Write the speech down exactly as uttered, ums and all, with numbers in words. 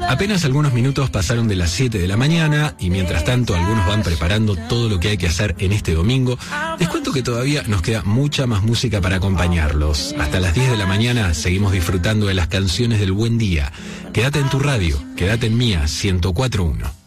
Apenas algunos minutos pasaron de las siete de la mañana y mientras tanto algunos van preparando todo lo que hay que hacer en este domingo. Les cuento que todavía nos queda mucha más música para acompañarlos. Hasta las diez de la mañana seguimos disfrutando de las canciones del buen día. Quédate en tu radio, quédate en Mía ciento cuatro punto uno.